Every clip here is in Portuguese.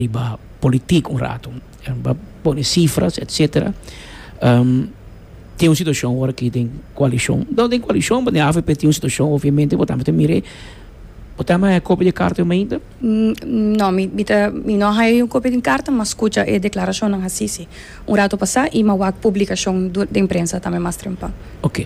riba politiek un rato. Pone cifras, etc. Tem uma situação agora que tem coalição. Não tem coalição, mas a AVP tem uma situação, obviamente, votamos a mire. Votamos a cópia de carta ainda? Não, não há cópia de carta, mas escuta a declaração não assiste. Um rato passar e uma publicação da imprensa também mais trampa. Ok.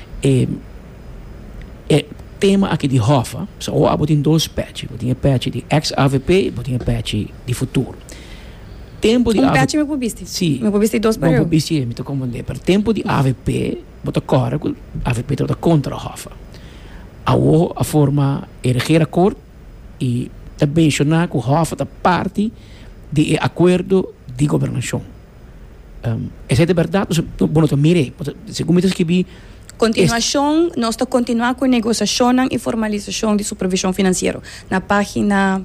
Tema aqui de Hoffa, só tem dois patches. Tem patch de ex-AVP e tem patch de futuro. Tempo de patch me publiste? Sim. Me publiste dois para eu? Me publiste, me estou confundendo. Para tempo de AVP, bota corre, AVP está contra Hoffa. A forma erigir acordo e mencionar que Hoffa está parte do acordo de governação. Essa é a verdade? Bom, então, mire, segundo me escrevi. Continuação, nós estamos continuando com a negociação e formalização de supervisão financeira na página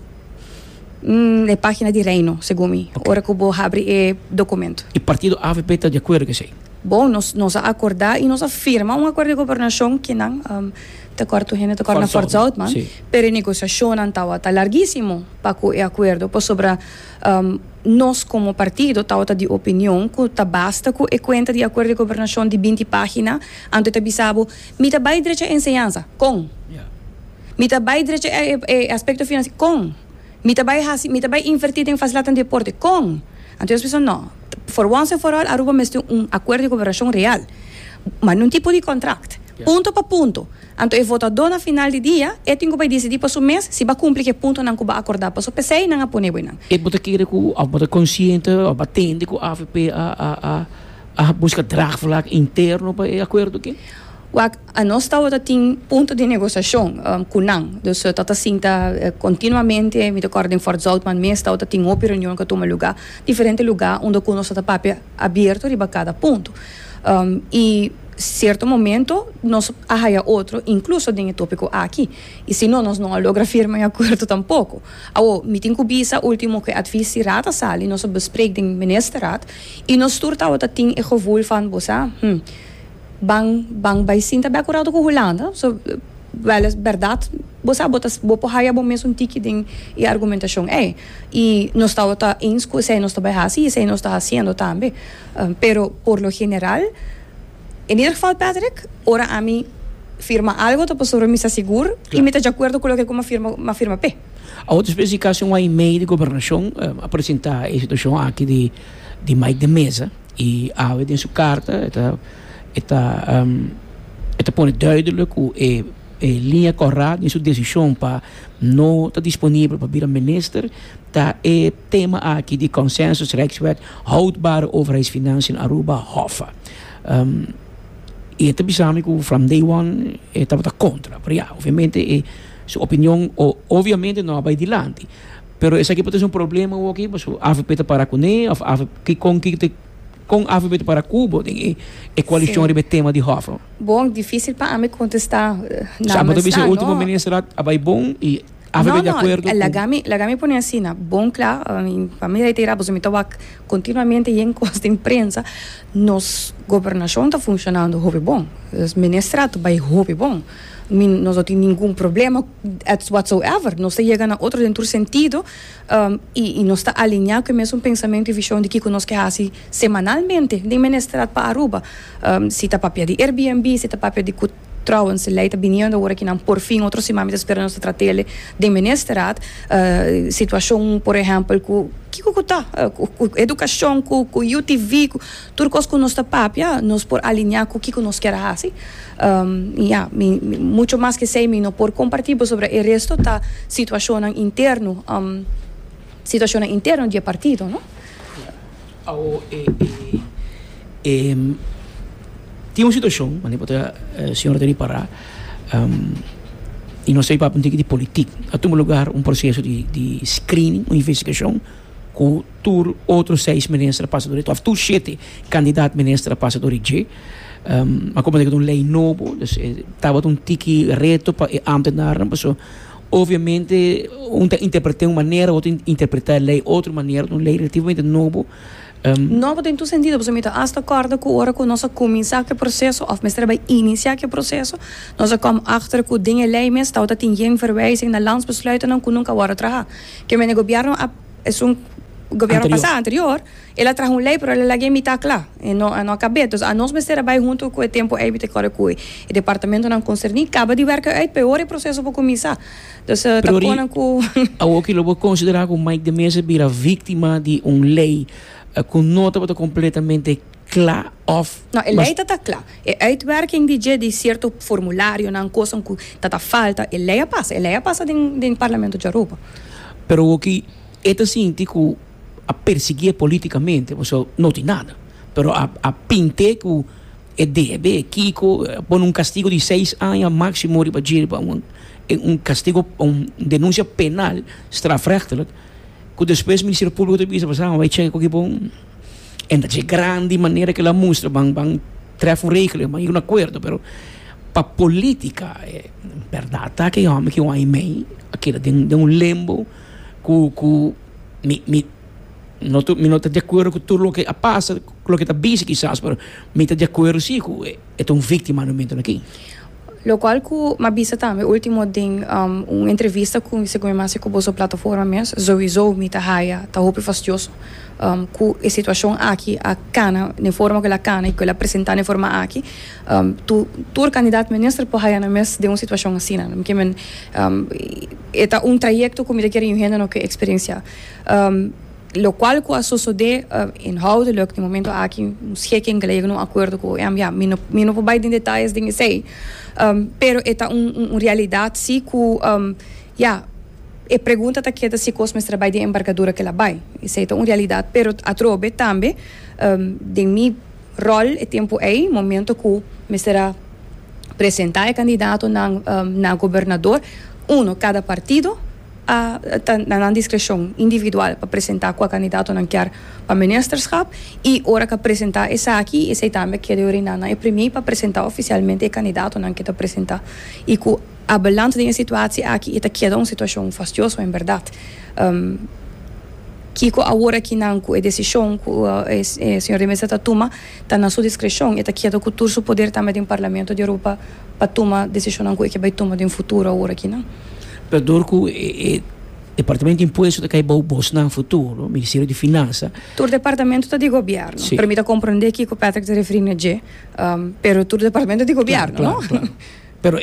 de Reino, segundo mim. Ora que eu vou abrir o documento. E o partido AVP está de acordo com isso? Bom, nós acordar e nós afirma um acordo de governação que não te acordo na Forza Outman, pero a negociação está larguíssimo para o acordo, por sobre nós como partido está de opinião que está basta com a conta de acordo de governação de 20 páginas, antes de bisabo, me está bem direito a ensinança, com. Me está bem direito a aspecto financeiro, com. Me está bem invertido em facilidade de deporte, com. Então as pessoas não. For once and for all, Aruba me tem acordo de governação real, mas num tipo de contrato, ponto para ponto. Então, o votador na final do dia, tenho que decidir para o mês se vai cumprir que ponto não vai acordar para o PC e não vai pôr bem. E você quer que você consciente, batendo que a AVP a busca draagvlak interno para o acordo que? A nós estamos tem ponto de negociação com não, então está sinta continuamente, me acordo em Fort Zoutman, mas está tem uma reunião que toma lugar, diferente lugar onde nós está papel aberto de cada ponto. E certo momento nós há outro, incluso tem tópico aqui. E se não, nós não logra firmar acordo tampouco. Me tem que bisa último que advisirata sali, nós bespreek den ministerraad, e nós turta wat ting e gevoel van bosa, bang bij sinta bij acurado com Holanda, so wel is verdade, bosa botas bopo haya bom mesmo tiki den e argumentação e nós está eens com se nós está bij hasi e se nós está haciendo também, pero por lo general en ieder geval, Patrick, ora a mim firma algo, para sobre me seguro e me está de acordo com o que como firma P. A outra especificação é e-mail de governação apresentar a situação aqui de mais de mesa e a em sua carta está põe duidelijk que a linha correta em sua decisão para não estar disponível para vir a minister está é tema aqui de consensus Rijkswet houdbare overheidsfinanciën Aruba Hoffa. E até pensamos que from day one estava contra, porque obviamente sua opinião obviamente não vai adiante, pero esse aqui pode ser problema ou aqui, mas a AVP está para com a AVP para Cuba tem a coalição de tema de Hoffa. Bom, difícil para mim contestar. Sabe, talvez o último ministro vai bom e AVP de acordo. Lagami põe assim, bom claro, para mim reiterar, porque me estava continuamente em costa de imprensa, nos governação está funcionando hobby bom, os ministrados vai hobby bom. Nós não temos nenhum problema whatsoever, nós estamos chegando a outro dentro do sentido e nós estamos alinhados com o mesmo pensamento e visão de que nós queremos semanalmente de ministrado para Aruba, se está papel de Airbnb, se está papel de trouwens, se leita biniando agora que não por fim outros simamente esperando se tratar de ministrado, situação por exemplo que tá educação com UTV tudo que nós está papel nós por alinhar com o que nós queremos muito mais que sei não por compartilhar sobre o resto da situação interno do partido, não? Tem uma situação, a senhora tem que parar, e não sei para um de política. A tomar lugar um processo de screening, uma investigação, com outros 6 ministros passadores, tu 7 candidatos ministros passadores de, mas como é uma lei nova, estava um tique reto para ambtenaar, mas obviamente interpretar uma maneira, outra interpretar a lei outra maneira, uma lei relativamente nova. Não tem todo sentido, porque me está acorda com a hora que nós começar o processo, ou mesmo vai iniciar o processo, nós vamos achter que o dinheiro lei mesmo está tem geen verwijzing naar landsbesluiten não que nunca worden traga. Que o governo es un gobierno pasado anterior, ela traz uma lei, pero ela lagi mitad claro, e não acabou. Então, a nós mesmo vai junto com o tempo aí que corre com o departamento não concerni, acaba de ver que é pior o processo para começar. Então, tá com com o que eu vou considerar que o Mike de Mesa vira vítima de uma lei com nota completamente clara off. Não, a lei está clara. É uitwerking de certo formulário, não coisa que tá falta, a lei passa do Parlamento de Europa. Pero o que é assim, tipo a perseguir politicamente, você não tem nada. Pero a pintar que o EDB, Kiko, põe um castigo de 6 anos máximo para um castigo, uma denúncia penal, strafrechtelijk, que depois o Ministério Público de Bisa vai chegar que bom, de grande maneira que ela mostra, vão treffen regelen, mas um acordo, pero para política, verdade, tá que homem que vai meio, aquilo de um limbo, que não estou de acordo com tudo o que passa, com o que está busy quizás, mas me estou de acordo sim que é uma vítima no momento aqui. Lo qual que me bisa também, último ding, uma entrevista com o mais com a plataforma mesmo, sowieso me tá raia, tá roupa fastidioso, com a situação aqui, a cana, na forma que ela cana e que ela apresenta na forma aqui, tu candidato ministro por raia na mes de uma situação assim, né? Porque é um trajeto como ele quer no que experiência. Lo qual que associado inhoudelijk no momento aqui um schikking gelegen no acordo com me não vou baixar em detalhes de sei pero é uma realidade sim que é pergunta tá que se cosme trabalho de embarcadora que ela vai isso é uma realidade pero a trobe também de mi rol é tempo aí momento que me será apresentar candidato na governador cada partido na discreção individual para apresentar qual candidato não quer para ministerschap e hora que apresentar essa aqui esse também que de orinar é primeiro para apresentar oficialmente o candidato não quer apresentar e com a balança da situação aqui é que é uma situação fastidiosa em verdade que a hora que não a decisão que o senhor de Mesa toma está na sua discreção é que é do cultura o poder também do Parlamento de Europa para tomar decisão que vai tomar no futuro a hora que não Perdão que o Departamento de Imposto que vai buscar no futuro, o Ministério de Finanças. O Departamento de Governo. Sí. Permita compreender que o Patrick se refere a pero o Departamento de Governo, claro, não? Claro. Pero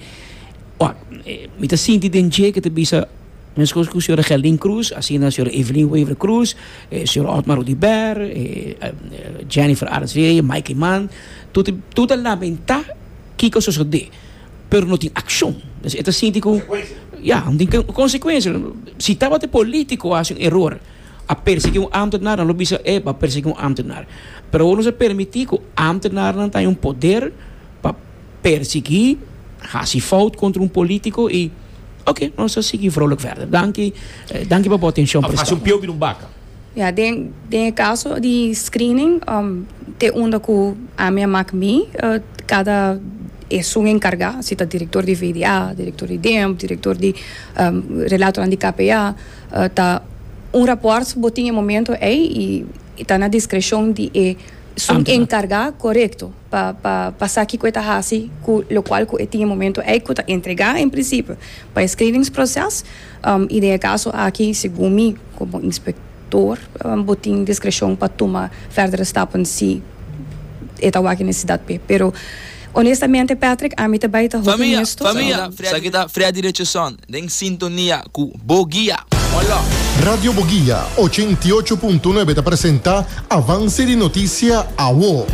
me sinto de que te bisa mas com o senhor Geldin Cruz, assim a senhora Evelyn Weaver Cruz, o senhor Otmar Rudiber, Jennifer Arnsvee, Mike Mann, tudo lamentar que isso sucede, pero não tem ação. Então sinto que não tem consequência. Se estava de político faz um erro, a perseguir ambtenaar, não bisa para perseguir ambtenaar. Pero não se permitir que o ambtenaar não tenha poder para perseguir, fazer fout contra político e ok, nós vamos seguir vrolijk verder. Dank je voor de atenção. Faz pioco num baca. Ja, den caso de screening, te onda que a minha MACMI, cada é um encargado, se está diretor de VDA, diretor de DEM, diretor de relator de KPA, tá rapport botinha momento aí e está na discreção de encargar correto para passar aqui com a assim o qual que tinha momento é que entregar em princípio para screenings processo e de caso aqui segundo mim como inspector botinha discreção para tomar further steps se está aqui necessidade pero honestamente, Patrick, a mim também está família, aqui está freia direção, em sintonia com Boguia. Olá. Radio Boguia 88.9 te apresenta Avance de Notícia AWO.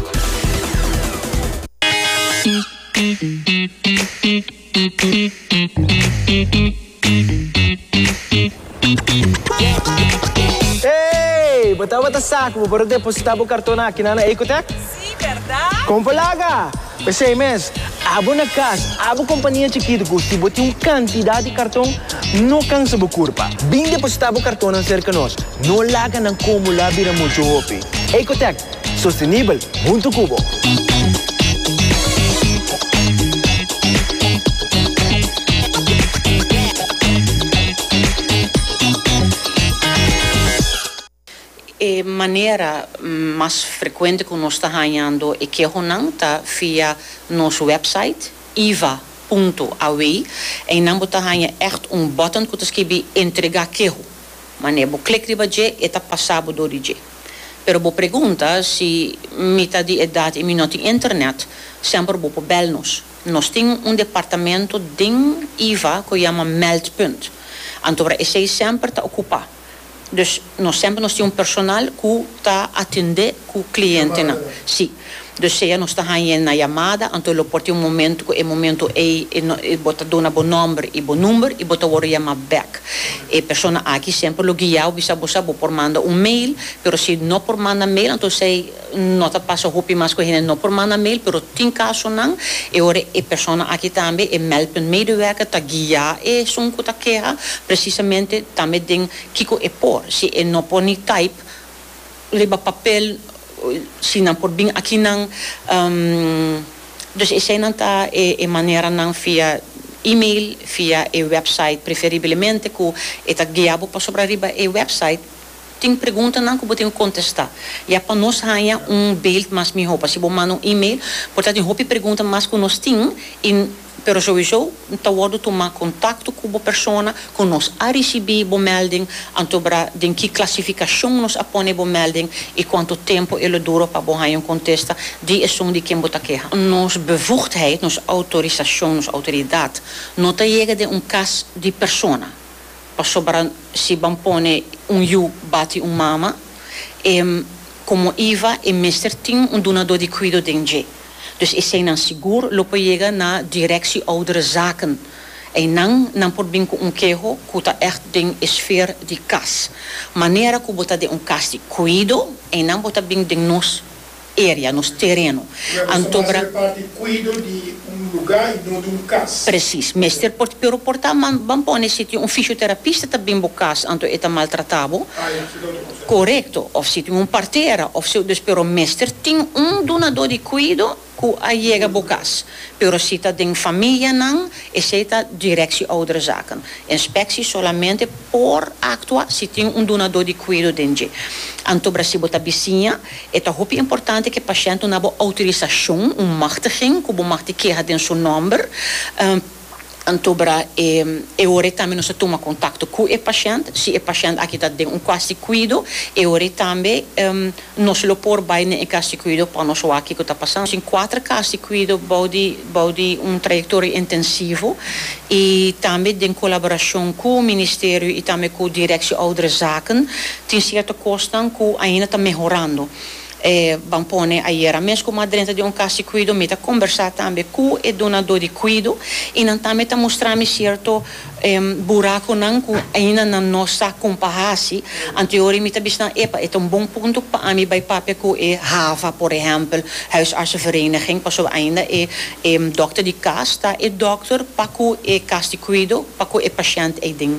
Hey, bota saco, para depositar o cartão aqui na Ecotec? Sim, verdade? Compalaga! Pensei mesmo, abo na casa, abo companhia chiquita que se bote quantidade de cartão, não cansa de curva. Bem depositar o cartão na cerca nós, não larga na como lá vira muito hope. Ecotec, sustentável, muito cubo. A maneira mais frequente que nós estamos ganhando é que não está via nosso website iva.aw e não está ganhando echt botão que está escreve entregar queijo. Mas bo clique riba je, eta passado do je. Pero bo pergunta se mita de idade e minuto internet, sempre bo bel-nos. Nós temos departamento ding IVA que chama Meldpunt. Então, esse sempre está ocupado. Dus nós sempre temos personal que está atender o cliente. Sim. Dus se nós está ganhando na chamada, então ele pode ter momento que bota dona bom número e bota o chamar back. E a pessoa aqui sempre lo guia o bisa por mandar mail, pero se não por mandar mail, então se não está passa hopi mais que não por mandar mail, pero tem caso não, e ora a pessoa aqui também é Meldpunt medewerker tá guia e sunco tá queja, precisamente também tem kiko e por, se não por ni type, leva papel se não por bem aqui não dus essa não tá é maneira não via e-mail via e website preferivelmente que está guiado para sobre arriba e website tem pergunta não que você contestar e para nós ganhar beeld mas me roupa se você manda e-mail portanto roupa pergunta mais que nós tem pero sowieso então word tomar contato com a pessoa que nós a receber a melding então den que classificação nós apone a melding e quanto tempo ele dura para ganhar contesta die is de quem bota queja nos bevoegdheid nos autorisação nos autoridade não te chega de caso de pessoa para sobrar se van pone you bate mama como IVA e mister tem donador de cuido de dus is zijn dan seguro lopen je naar directie oudere zaken. En dan por bem com quejo que tá echt de sfeer de cas. Maneira que bota de cas de cuido e não bota bem de nos area, nos terreno. Antobra parte cuido de lugar e não de cas. Precies. Meester pero porta man pone sitio fisioterapista também bo cas anto eta maltratado. Correcto. Of sitio parteira of se dus pero meester tem donador de cuido que chega bocas. Pero se está de família não, esse está directie oudere zaken. Inspectie solamente por actua se tem donador de cuido dentro. Então, Brasil bota bicinha, é muito importante que o paciente tenha autorização, machtiging, que o machtigeer tem seu nome. Então, ora também nós toma contato com o paciente, se o paciente aqui está de caso de cuido, ora também nós lo por bem em caso de cuido para nós aqui que está passando. Tem 4 casos de cuido, body trajetória intensivo e também em colaboração com o Ministério e também com a Direção Oudere Zaken, tem certa questão que ainda está melhorando. Van pone ayer mesmo como dentro de caso de cuido me conversar também com o donador de cuido e não também tá mostrar me certo buraco não que ainda não nossa comparasse anterior me tá bisna é bom ponto para mim vai papel com HAVA por exemplo huisartsenvereniging passou ainda dokter de casa tá dokter para com caso de cuido para com paciente ding.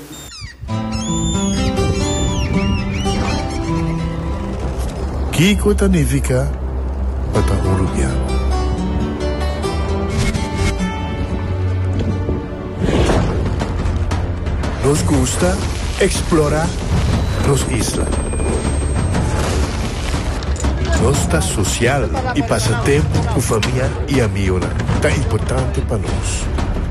Kiko significa para Uruguaiano. Nos gusta explorar las islas. Nos está social y pasa tiempo con familia y amigos. Tan importante para nos.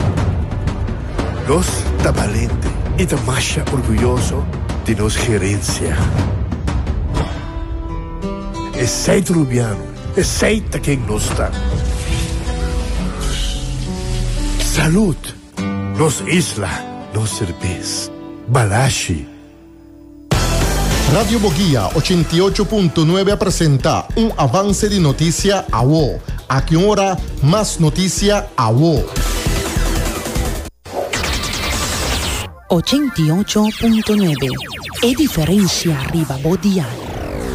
Nos está valiente y está más orgulloso de nos gerencia. É sei Uruguaiano, é sei quem nós está. Salud, nos isla, nos cerveza, Balashi. Radio Boguía 88.9 presenta un avance de noticia a vos. A que hora más noticia a vos. 88.9 è differenza arriva Bodial.